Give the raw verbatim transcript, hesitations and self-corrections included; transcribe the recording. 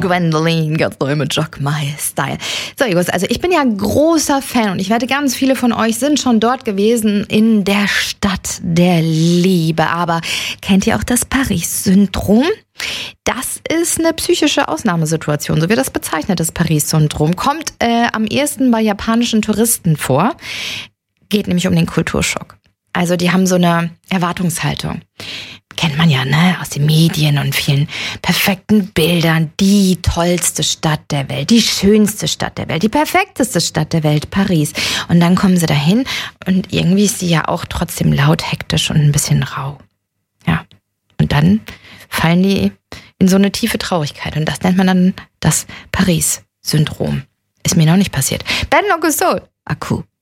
Gwendoline ganz neu mit Jock My Style. So, Igos, also ich bin ja ein großer Fan und ich wette, ganz viele von euch sind schon dort gewesen in der Stadt der Liebe. Aber kennt ihr auch das Paris-Syndrom? Das ist eine psychische Ausnahmesituation, so wird das bezeichnet, das Paris-Syndrom. Kommt äh, am ehesten bei japanischen Touristen vor. Geht nämlich um den Kulturschock. Also die haben so eine Erwartungshaltung. Kennt man ja, ne, aus den Medien und vielen perfekten Bildern. Die tollste Stadt der Welt, die schönste Stadt der Welt, die perfekteste Stadt der Welt, Paris. Und dann kommen sie dahin und irgendwie ist sie ja auch trotzdem laut, hektisch und ein bisschen rau. Ja, und dann fallen die in so eine tiefe Traurigkeit. Und das nennt man dann das Paris-Syndrom. Ist mir noch nicht passiert. Ben Locuso, Akku.